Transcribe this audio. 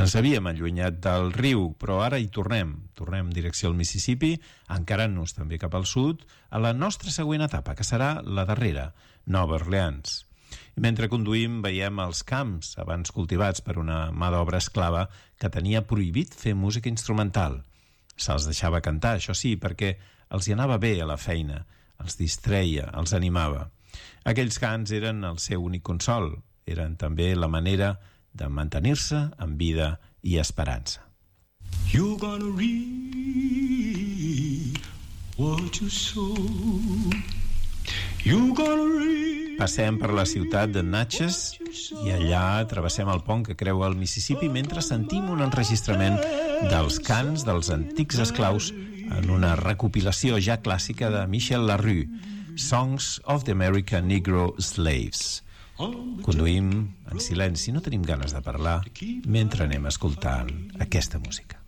Ens havíem allunyat del riu, però ara hi tornem. Tornem direcció al Mississippi, encarant-nos també cap al sud, a la nostra següent etapa, que serà la darrera, Nova Orleans. I mentre conduïm veiem els camps abans cultivats per una mà d'obra esclava que tenia prohibit fer música instrumental. Se'ls deixava cantar, això sí, perquè els hi anava bé a la feina, els distreia, els animava. Aquells cants eren el seu únic consol, eren també la manera de mantenir-se en vida i esperança. You're gonna reap what you sow. You're gonna reap. Passem per la ciutat de Natchez i allà travessem el pont que creua el Mississippi mentre sentim un enregistrament dels cants dels antics esclaus en una recopilació ja clàssica de Michel Larue, Songs of the American Negro Slaves. Conduïm en silenci, no tenim ganes de parlar mentre anem escoltant aquesta música.